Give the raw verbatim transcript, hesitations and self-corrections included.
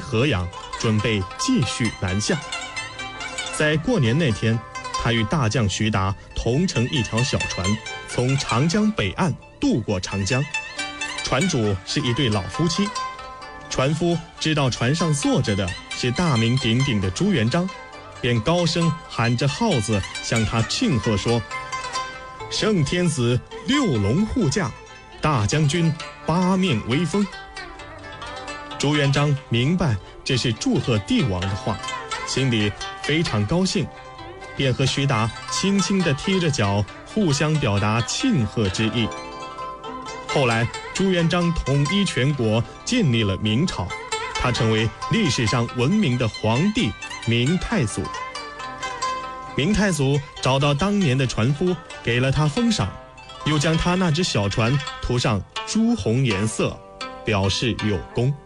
河阳，准备继续南下。在过年那天，他与大将徐达同乘一条小船，从长江北岸渡过长江。船主是一对老夫妻，船夫知道船上坐着的是大名鼎鼎的朱元璋，便高声喊着号子向他庆贺说：圣天子六龙护驾，大将军八面威风。朱元璋明白这是祝贺帝王的话，心里非常高兴，便和徐达轻轻地踢着脚，互相表达庆贺之意。后来朱元璋统一全国，建立了明朝，他成为历史上闻名的皇帝明太祖。明太祖找到当年的船夫，给了他封赏，又将他那只小船涂上朱红颜色，表示有功。